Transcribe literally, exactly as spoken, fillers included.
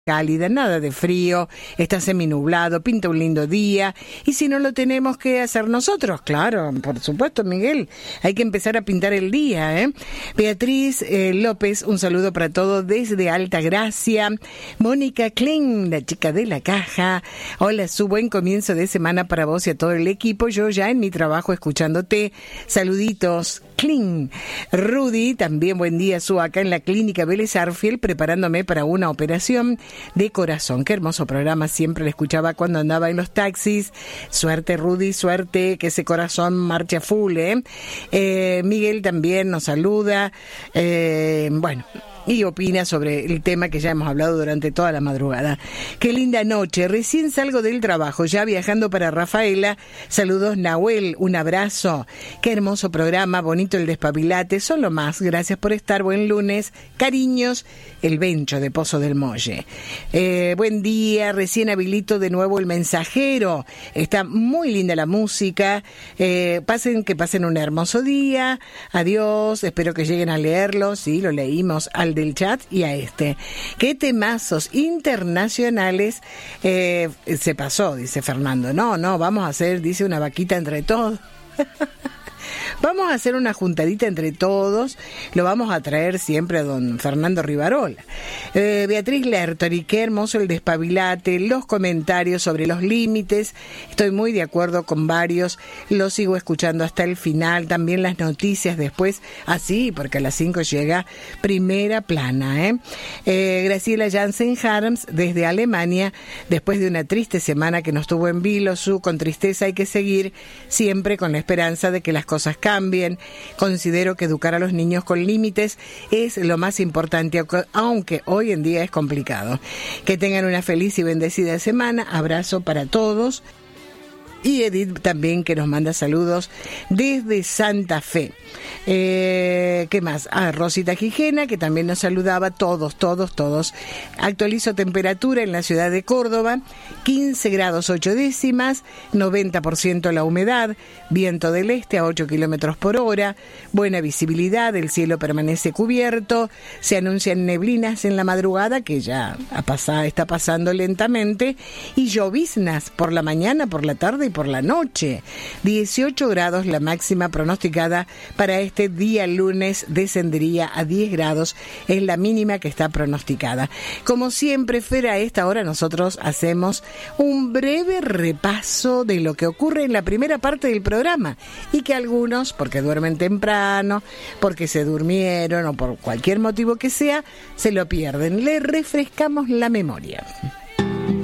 cálida, nada de frío, está seminublado, pinta un lindo día, y si no lo tenemos que hacer nosotros, claro, por supuesto, Miguel, hay que empezar a pintar el día, ¿eh? Beatriz eh, López, un saludo para todos desde Altagracia. Mónica Klein, la chica de la caja, hola, su buen comienzo de semana para vos y a todo el equipo, yo ya en mi trabajo escuchándote, saluditos, Klein. Rudy, también buen día, su acá en la clínica Vélez Arfiel, preparándome para una operación de corazón. Qué hermoso programa, siempre lo escuchaba cuando andaba en los taxis. Suerte, Rudy, suerte, que ese corazón marcha full, ¿eh? eh Miguel también nos saluda, eh, bueno, y opina sobre el tema que ya hemos hablado durante toda la madrugada. Qué linda noche, recién salgo del trabajo, ya viajando para Rafaela. Saludos, Nahuel, un abrazo. Qué hermoso programa, bonito el despapilate, son lo más, gracias por estar, buen lunes, cariños, el Bencho de Pozo del Molle. Eh, buen día, recién habilito de nuevo el mensajero, está muy linda la música, eh, pasen, que pasen un hermoso día, adiós, espero que lleguen a leerlo, sí, lo leímos al del chat y a este. ¿Qué temazos internacionales eh, se pasó? Dice Fernando. No, no, vamos a hacer, dice, una vaquita entre todos. Vamos a hacer una juntadita entre todos, lo vamos a traer siempre a don Fernando Rivarola. Eh, Beatriz Lertori, qué hermoso el despabilate, los comentarios sobre los límites, estoy muy de acuerdo con varios, lo sigo escuchando hasta el final, también las noticias después, así, porque a las cinco llega Primera Plana. ¿eh? Eh, Graciela Jansen Harms, desde Alemania, después de una triste semana que nos tuvo en vilo, su con tristeza hay que seguir, siempre con la esperanza de que las cosas cambien. Considero que educar a los niños con límites es lo más importante, aunque hoy en día es complicado. Que tengan una feliz y bendecida semana. Abrazo para todos. Y Edith también, que nos manda saludos desde Santa Fe. Eh, ¿Qué más? Ah, Rosita Gijena, que también nos saludaba. Todos, todos, todos. Actualizo temperatura en la ciudad de Córdoba. quince grados ocho décimas, noventa por ciento la humedad, viento del este a ocho kilómetros por hora, buena visibilidad, el cielo permanece cubierto, se anuncian neblinas en la madrugada, que ya ha pasado, está pasando lentamente, y lloviznas por la mañana, por la tarde y por la noche. dieciocho grados la máxima pronosticada para este día lunes, descendería a diez grados, es la mínima que está pronosticada. Como siempre, Fer, a esta hora nosotros hacemos un breve repaso de lo que ocurre en la primera parte del programa y que algunos, porque duermen temprano, porque se durmieron o por cualquier motivo que sea, se lo pierden. Le refrescamos la memoria.